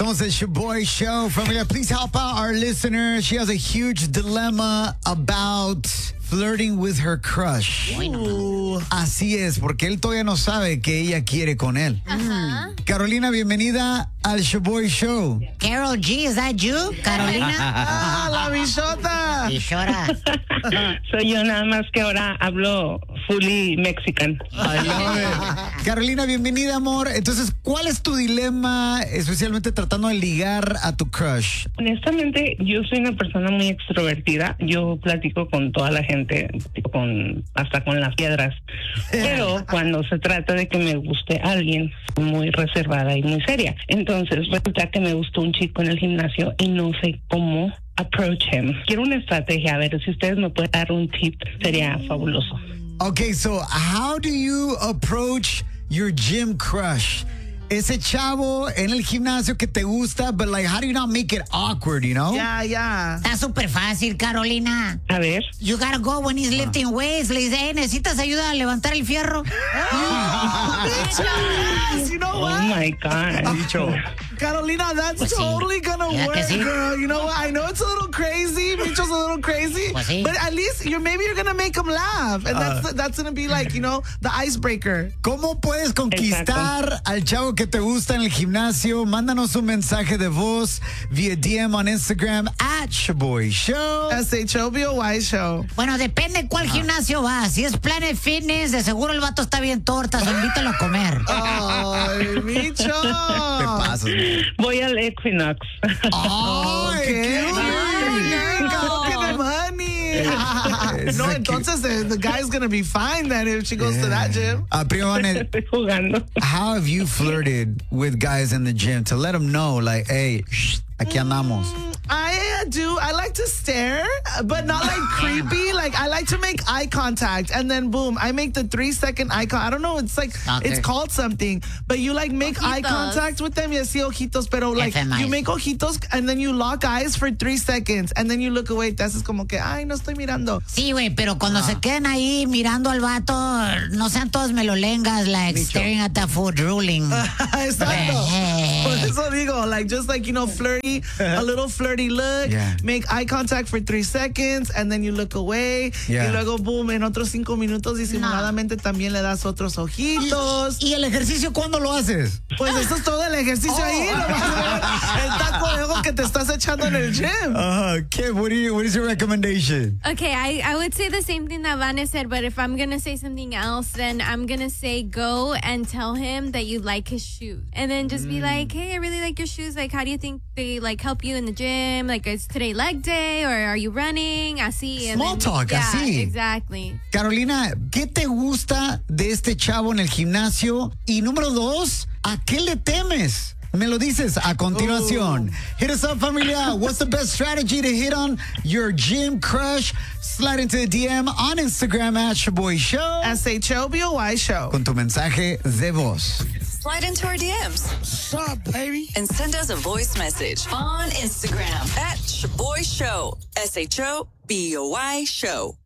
Somos el Shoboy Show. Familia, please help out our listener. She has a huge dilemma about flirting with her crush. Así es, porque él todavía no sabe que ella quiere con él. Carolina, bienvenida al Shoboy Show. Carol G, is that you, Carolina? La bichota. Bichora. Soy yo, nada más que ahora hablo fully mexican. I love it. Carolina, bienvenida, amor. Entonces, ¿cuál es tu dilema, especialmente tratando de ligar a tu crush? Honestamente, yo soy una persona muy extrovertida. Yo platico con toda la gente, hasta con las piedras. Pero cuando se trata de que me guste alguien, soy muy reservada y muy seria. Entonces, resulta que me gustó un chico en el gimnasio y no sé cómo approach him. Quiero una estrategia. A ver, si ustedes me pueden dar un tip, sería fabuloso. Okay, so how do you approach your gym crush? Ese chavo en el gimnasio que te gusta, but like, how do you not make it awkward, you know? Ya. Está súper fácil, Carolina. A ver. You gotta go when he's lifting weights. Le dice, hey, ¿necesitas ayuda a levantar el fierro? You know what? Oh my God. Carolina, that's Pues sí. totally gonna Yeah, work, que sí. girl. You know what? I know it's a little crazy. Micho's a little crazy. Pues sí. But at least maybe you're gonna make him laugh. And that's gonna be like, the icebreaker. ¿Cómo puedes conquistar al chavo que te gusta en el gimnasio? Mándanos un mensaje de voz vía DM on Instagram @Shoboy Show. SHOBOY Show. Bueno, depende cuál gimnasio va. Si es Planet Fitness, de seguro el vato está bien tortas. Invítalo a comer. Ay, Micho. Te pasas. Voy al Equinox. ¡Ay, ¿Qué? qué Look at the money. No, entonces the guy's gonna be fine then if she goes to that gym. Primo Vanet, Estoy jugando. how have you flirted with guys in the gym to let them know, like, hey, aquí andamos? I do. I like to stare, but not like creepy. Like I like to make eye contact, and then boom, I make the 3-second eye contact. I don't know. It's like it's called something, but you like make eye contact with them. Yes, sí, ojitos, pero like you make ojitos, and then you lock eyes for 3 seconds, and then you look away. Te haces como que, ay, no estoy mirando. Sí, güey, pero cuando se queden ahí mirando al vato, no sean todos melolengas, like staring at the food, drooling. Exacto. Por eso digo, like just like flirty, a little flirty look. Yeah. Make eye contact for 3 seconds, and then you look away. Yeah. Y luego boom, en otros 5 minutos disimuladamente también le das otros ojitos. ¿Y el ejercicio cuándo lo haces? Pues eso es todo el ejercicio ahí. El taco de ojo que te estás echando en el gym. Kim, what is your recommendation? Okay, I would say the same thing that Vanna said, but if I'm going to say something else, then I'm going to say go and tell him that you like his shoes. And then just be like, hey, I really like your shoes. Like, how do you think they, like, help you in the gym? Like, is today leg day or are you running? Así. And Small then, talk, yeah, así. Exactly. Carolina, ¿qué te gusta de este chavo en el gimnasio? Y número 2, ¿a qué le temes? Me lo dices a continuación. Hit us up, familia. What's the best strategy to hit on your gym crush? Slide into the DM on Instagram @Shoboy Show. SHOBOY Show. Con tu mensaje de voz. Slide into our DMs. What's up, baby? And send us a voice message on Instagram @Shoboy Show. SHOBOY Show.